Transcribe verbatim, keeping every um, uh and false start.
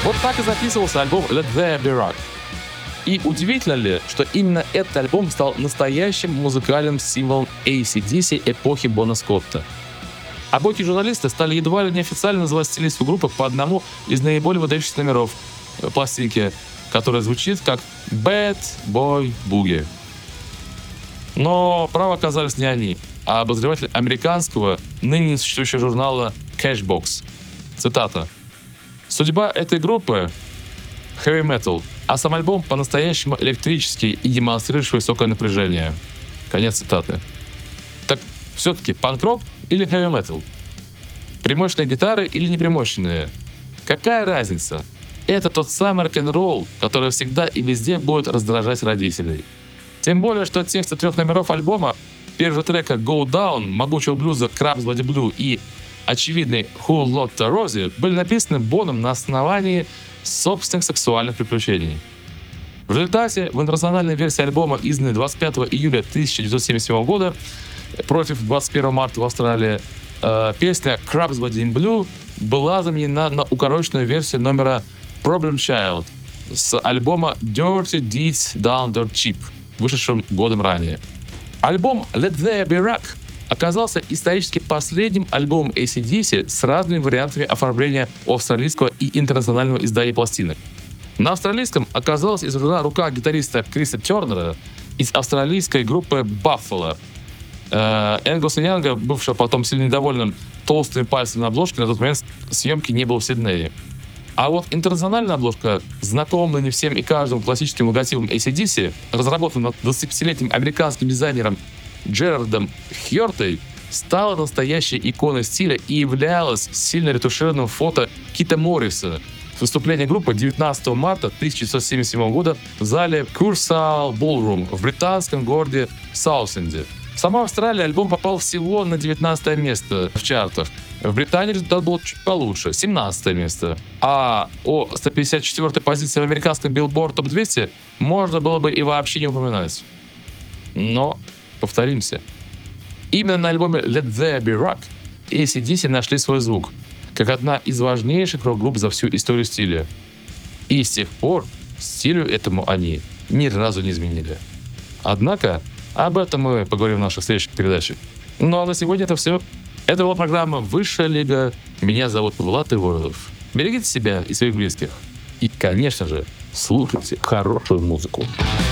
Вот так и записывался альбом Let There Be Rock. И удивительно ли, что именно этот альбом стал настоящим музыкальным символом эй си/ди си эпохи Бона Скотта. А боки-журналисты стали едва ли неофициально называть стилистику группы по одному из наиболее выдающихся номеров пластинки, который звучит как Bad Boy Boogie. Но правы оказались не они, а обозреватель американского, ныне существующего журнала Cashbox. Цитата. «Судьба этой группы — heavy metal, а сам альбом по-настоящему электрический и демонстрирующий высокое напряжение». Конец цитаты. Так все-таки панк-рок или heavy metal? Примощные гитары или непримощные? Какая разница? Это тот самый рок-н-ролл, который всегда и везде будет раздражать родителей. Тем более, что тексты трех номеров альбома, первого трека Go Down, могучего блюза Crab's Body Blue и очевидный Who Locked the Rosie были написаны Боном на основании собственных сексуальных приключений. В результате в интернациональной версии альбома, изданной двадцать пятого июля тысяча девятьсот семьдесят седьмого года против двадцать первого марта в Австралии, э, песня Crab's Body Blue была заменена на укороченную версию номера Problem Child с альбома Dirty Deeds Done Dirt Cheap, вышедшим годом ранее. Альбом Let There Be Rock оказался исторически последним альбомом эй си/ди си с разными вариантами оформления у австралийского и интернационального издания пластинок. На австралийском оказалась изображена рука гитариста Криса Тернера из австралийской группы Buffalo. Э, Энгуса Янга, бывшего потом сильно недовольным толстыми пальцами на обложке, на тот момент съемки не было в Сиднее. А вот интернациональная обложка, знакомая не всем и каждому классическим логотипом эй си/ди си, разработанная двадцатипятилетним американским дизайнером Джерардом Хьортой, стала настоящей иконой стиля и являлась сильно ретушированным фото Кита Морриса с выступления группы девятнадцатого марта тысяча девятьсот семьдесят седьмого года в зале Kursaal Ballroom в британском городе Саусенде. В самой Австралии альбом попал всего на девятнадцатое место в чартах. В Британии результат был чуть получше — семнадцатое место. А о сто пятьдесят четвёртой позиции в американском Billboard топ двести можно было бы и вообще не упоминать. Но повторимся. Именно на альбоме Let There Be Rock эй си/ди си нашли свой звук, как одна из важнейших рок-групп за всю историю стиля. И с тех пор стилю этому они ни разу не изменили. Однако об этом мы поговорим в наших следующих передачах. Ну а на сегодня это все. Это была программа «Высшая лига». Меня зовут Влад Ивойлов. Берегите себя и своих близких. И, конечно же, слушайте хорошую музыку.